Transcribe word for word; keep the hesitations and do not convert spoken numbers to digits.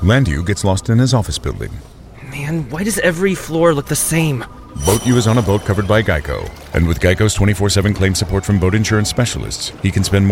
Landu gets lost in his office building. Man, why does every floor look the same? Boat U is on a boat covered by Geico. And with Geico's twenty-four seven claim support from boat insurance specialists, he can spend more